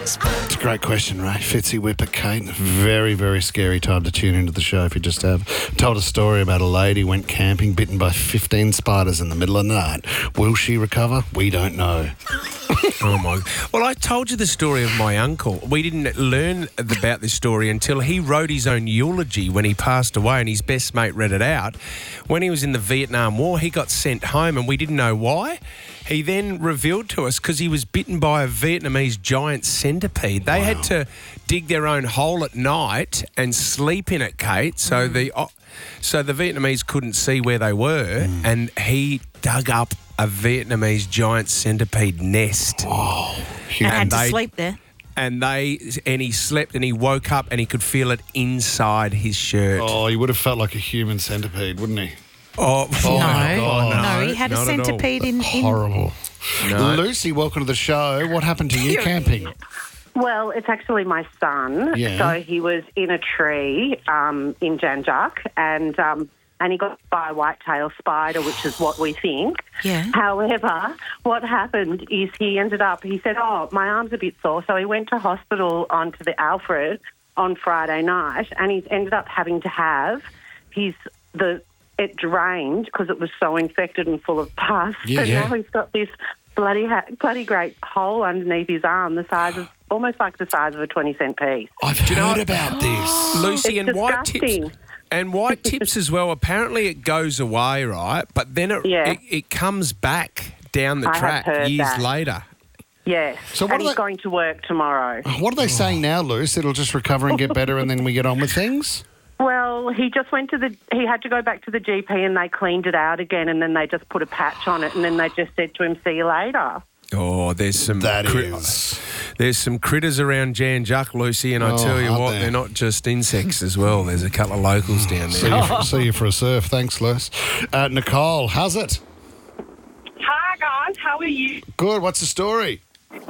It's a great question, Ray. Fitzy, Whipper, Kate. Very, very scary time to tune into the show if you just have. Told a story about a lady went camping, bitten by 15 spiders in the middle of the night. Will she recover? We don't know. Oh my! Well, I told you the story of my uncle. We didn't learn about this story until he wrote his own eulogy when he passed away, and his best mate read it out. When he was in the Vietnam War, he got sent home, and we didn't know why. He then revealed to us because he was bitten by a Vietnamese giant centipede. They had to dig their own hole at night and sleep in it, Kate. So the Vietnamese couldn't see where they were, and he dug up a Vietnamese giant centipede nest. Oh, And had to sleep there. And he slept and he woke up and he could feel it inside his shirt. Oh, he would have felt like a human centipede, wouldn't he? Oh, my God, no, he had a not at all. centipede in. Horrible. No. Lucy, welcome to the show. What happened to you camping? Well, it's actually my son. Yeah. So he was in a tree in Janjuk and he got bit by a white-tailed spider, which is what we think. Yeah. However, what happened is he said, oh, my arm's a bit sore. So he went to hospital onto the Alfred on Friday night, and he's ended up having to have it drained because it was so infected and full of pus. Yeah, Now he's got this bloody great hole underneath his arm, almost like the size of a 20-cent piece. I've heard about this. Lucy, It's and white disgusting. tips. And white tips as well. Apparently it goes away, right? But then it comes back down the I have track heard years that. later. Yes. So what and are he's they- going to work tomorrow. What are they saying now, Luce? It'll just recover and get better and then we get on with things? Well, he just he had to go back to the GP and they cleaned it out again and then they just put a patch on it and then they just said to him, see you later. Oh, there's some there's some critters around Jan Juck, Lucy, and I tell you aren't what, there? they're not just insects as well. There's a couple of locals down there. See you for a surf. Thanks, Luce. Nicole, how's it? Hi guys, how are you? Good. What's the story?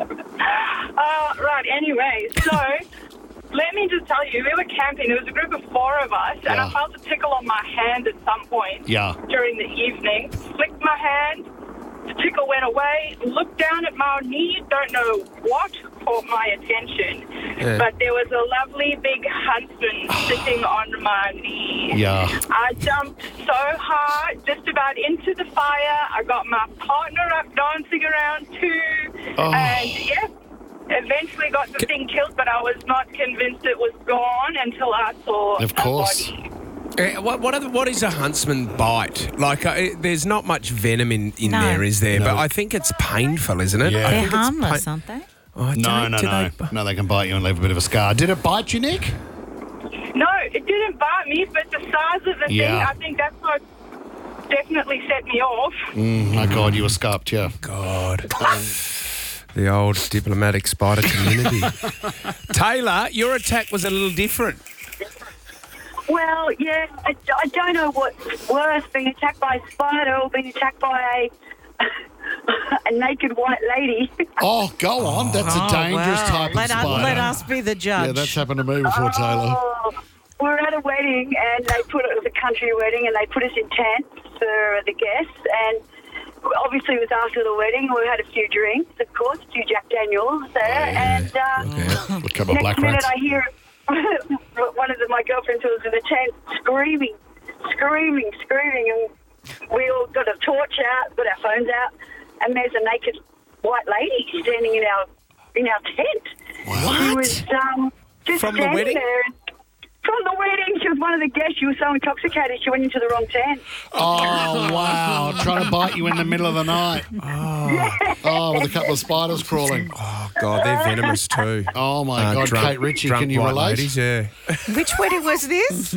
Right, anyway, so let me just tell you, we were camping. There was a group of 4 of us, and Yeah. I felt a tickle on my hand at some point during the evening. Flicked my hand, the tickle went away, looked down at my knee, don't know what caught my attention, but there was a lovely big huntsman sitting on my knee. Yeah. I jumped so hard, just about into the fire. I got my partner up dancing around too. And eventually got the thing killed, but I was not convinced it was gone until I saw Of course. a body. What is a huntsman bite? Like, there's not much venom in No. there, is there? No. But I think it's painful, isn't it? Yeah. I They're think it's harmless, aren't they? Oh, No. No, they can bite you and leave a bit of a scar. Did it bite you, Nick? No, it didn't bite me, but the size of the thing, Yeah. I think that's what definitely set me off. My God, you were scarped, yeah. God. The old diplomatic spider community. Taylor, your attack was a little different. Well, yeah, I don't know what's worse, being attacked by a spider or being attacked by a naked white lady. Oh, go on. That's a dangerous type of Let spider. us be the judge. Yeah, that's happened to me before, Taylor. We were at a wedding, and it was a country wedding, and they put us in tents for the guests, and obviously it was after the wedding. We had a few drinks, of course, a few Jack Daniels there, and A couple of next black minute rats. I hear one of my girlfriends who was in the tent screaming, and we all got a torch out, got our phones out, and there's a naked white lady standing in our tent. She was just From the standing wedding? there. From the wedding, she was one of the guests. She was so intoxicated, she went into the wrong tent. Oh, wow. Trying to bite you in the middle of the night. Oh, with a couple of spiders crawling. Oh, God, they're venomous too. Oh, my God. Drunk- Kate Ritchie, drunk can you white relate? Ladies, yeah. Which wedding was this?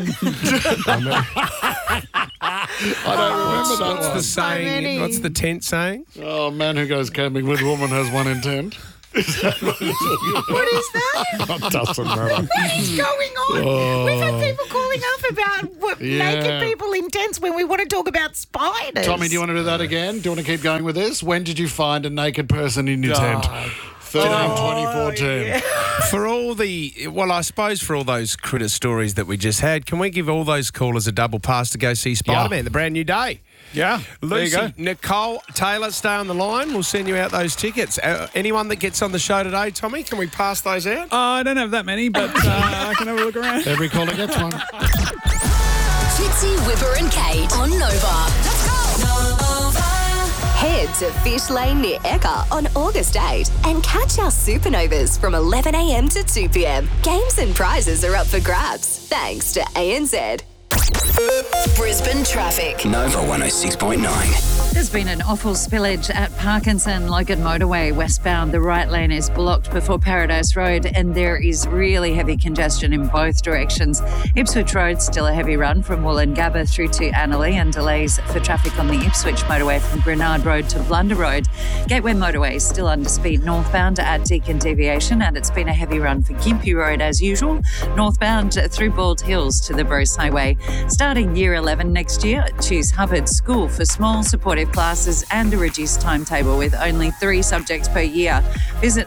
I don't remember that What's one. the saying? many. What's the tent saying? Oh, man who goes camping with woman has one in tent. What is that? It doesn't matter. What is going on? We've had people calling up about Yeah. naked people in tents when we want to talk about spiders. Tommy, do you want to do that again? Do you want to keep going with this? When did you find a naked person in your tent? 13-24 For all I suppose for all those critter stories that we just had, can we give all those callers a double pass to go see Spider-Man, the brand new day? Yeah, Lucy, there you go. Nicole, Taylor, stay on the line. We'll send you out those tickets. Anyone that gets on the show today, Tommy, can we pass those out? I don't have that many, but I can have a look around. Every caller gets one. Fitzy, Whipper and Kate on Nova. Let's go! Nova. Head to Fish Lane near Ekka on August 8 and catch our supernovas from 11 a.m. to 2 p.m. Games and prizes are up for grabs, thanks to ANZ. Brisbane traffic. Nova 106.9. There's been an awful spillage at Parkinson Logan Motorway westbound. The right lane is blocked before Paradise Road and there is really heavy congestion in both directions. Ipswich Road still a heavy run from Wollongabba through to Annerley and delays for traffic on the Ipswich Motorway from Grenard Road to Blunder Road. Gateway Motorway is still under speed northbound at Deakin Deviation and it's been a heavy run for Gympie Road as usual. Northbound through Bald Hills to the Bruce Highway. Starting Year 11 next year, choose Hubbard School for small supportive classes and a reduced timetable with only 3 subjects per year. Visit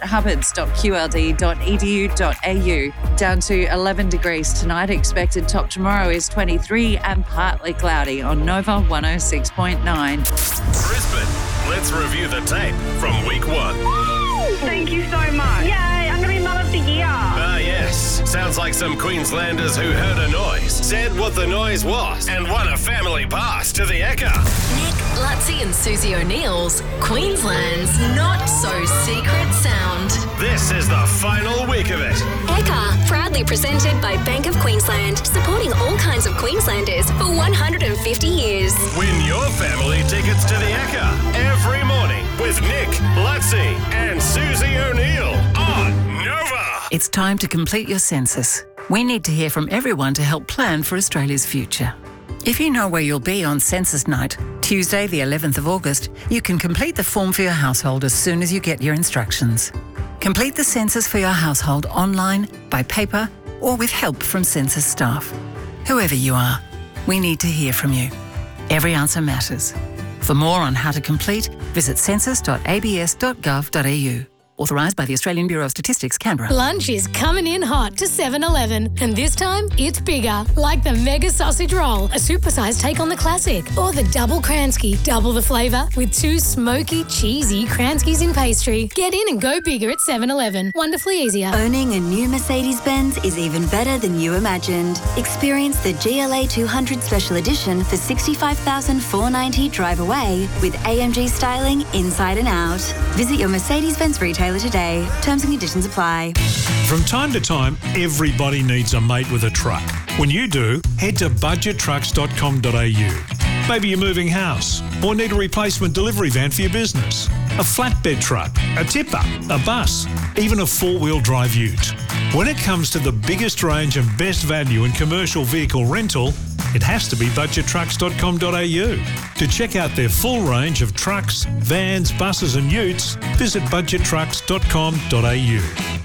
hubbards.qld.edu.au. Down to 11 degrees tonight. Expected top tomorrow is 23 and partly cloudy on Nova 106.9. Brisbane, let's review the tape from week 1. Thank you so much. Yay, I'm going to be Mum of the Year. Ah, yes. Sounds like some Queenslanders who heard a noise, said what the noise was, and won a family pass to the Ekka. Nick, Lutzy and Susie O'Neill's Queensland's Not So Secret Sound. This is the final week of it. Ekka, proudly presented by Bank of Queensland, supporting all kinds of Queenslanders for 150 years. Win your family tickets to the Ekka every morning with Nick, Lutzy and Susie O'Neill on Nova. It's time to complete your census. We need to hear from everyone to help plan for Australia's future. If you know where you'll be on census night, Tuesday the 11th of August, you can complete the form for your household as soon as you get your instructions. Complete the census for your household online, by paper, or with help from census staff. Whoever you are, we need to hear from you. Every answer matters. For more on how to complete, visit census.abs.gov.au. Authorised by the Australian Bureau of Statistics, Canberra. Lunch is coming in hot to 7-Eleven, and this time it's bigger, like the Mega Sausage Roll, a supersized take on the classic, or the Double Kransky, double the flavour with 2 smoky, cheesy Kranskys in pastry. Get in and go bigger at 7-Eleven. Wonderfully easier. Owning a new Mercedes-Benz is even better than you imagined. Experience the GLA 200 Special Edition for $65,490 drive away with AMG styling inside and out. Visit your Mercedes-Benz retailer today. Terms and conditions apply. From time to time, everybody needs a mate with a truck. When you do, head to budgettrucks.com.au. Maybe you're moving house or need a replacement delivery van for your business, a flatbed truck, a tipper, a bus, even a 4-wheel drive ute. When it comes to the biggest range and best value in commercial vehicle rental, it has to be budgettrucks.com.au. To check out their full range of trucks, vans, buses and utes, visit budgettrucks.com.au.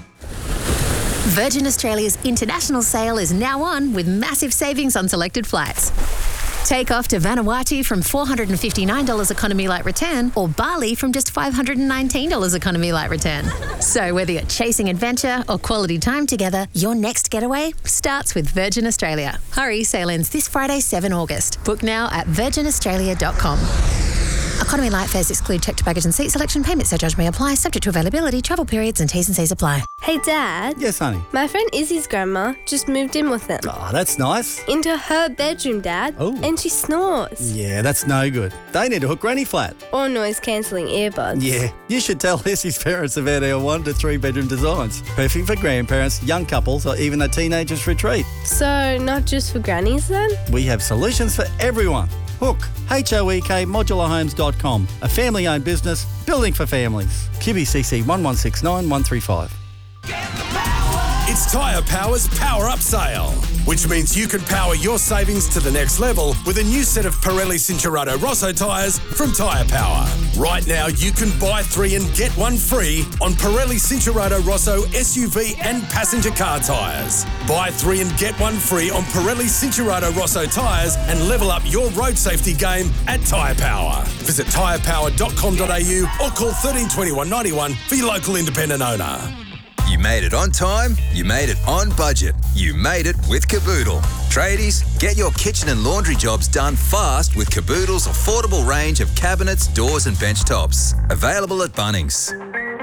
Virgin Australia's international sale is now on with massive savings on selected flights. Take off to Vanuatu from $459 economy light return or Bali from just $519 economy light return. So whether you're chasing adventure or quality time together, your next getaway starts with Virgin Australia. Hurry, sale ends this Friday, 7 August. Book now at virginaustralia.com. Economy light fares exclude checked baggage and seat selection. Payment surcharge may apply, subject to availability, travel periods and T's and C's apply. Hey Dad. Yes, honey. My friend Izzy's grandma just moved in with them. Oh, that's nice. Into her bedroom, Dad. Oh. And she snores. Yeah, that's no good. They need to hook Granny flat. Or noise-cancelling earbuds. Yeah, you should tell Izzy's parents about our 1 to 3 bedroom designs. Perfect for grandparents, young couples or even a teenager's retreat. So, not just for grannies then? We have solutions for everyone. Hook, HOEK modularhomes.com, a family-owned business building for families. QBCC 1169135. It's Tyre Power's Power Up Sale, which means you can power your savings to the next level with a new set of Pirelli Cinturato Rosso tyres from Tyre Power. Right now, you can buy 3 and get 1 free on Pirelli Cinturato Rosso SUV and passenger car tyres. Buy 3 and get 1 free on Pirelli Cinturato Rosso tyres and level up your road safety game at Tyre Power. Visit tyrepower.com.au or call 13 21 91 for your local independent owner. You made it on time, you made it on budget, you made it with Caboodle. Tradies, get your kitchen and laundry jobs done fast with Caboodle's affordable range of cabinets, doors and bench tops. Available at Bunnings.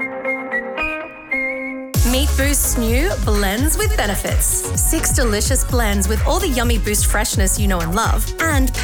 Meet Boost's new Blends with Benefits. 6 delicious blends with all the yummy Boost freshness you know and love, and